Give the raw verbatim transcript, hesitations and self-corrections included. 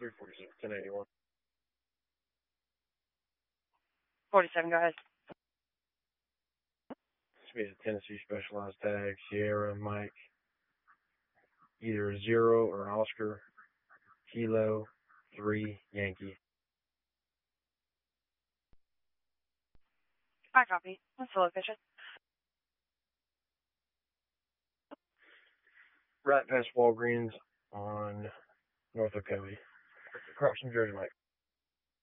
three forty-six, ten eighty-one. forty-seven, go ahead. This will be a Tennessee Specialized Tag, Sierra Mike, either a zero or an Oscar, Kilo, three, Yankee. I copy. What's the location? Right past Walgreens on North Ocoee. Across from Jersey Mike.